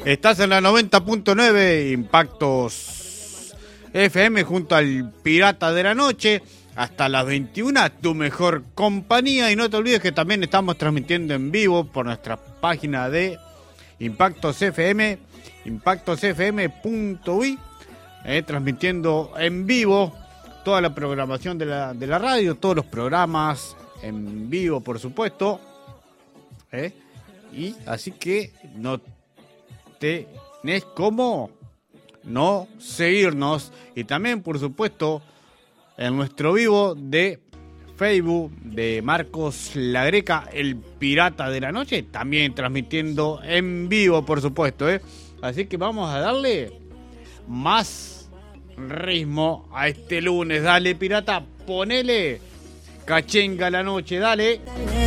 Estás en la 90.9 Impactos FM junto al Pirata de la Noche. Hasta las 21, tu mejor compañía. Y no te olvides que también estamos transmitiendo en vivo por nuestra página de Impactos FM, impactosfm.uy, transmitiendo en vivo toda la programación de la radio, todos los programas en vivo, por supuesto. Y así que no tenés cómo no seguirnos. Y también, por supuesto, en nuestro vivo de Facebook de Marcos La Greca, el Pirata de la Noche, también transmitiendo en vivo, por supuesto. Así que vamos a darle más ritmo a este lunes. Dale, pirata, ponele cachenga la noche, dale.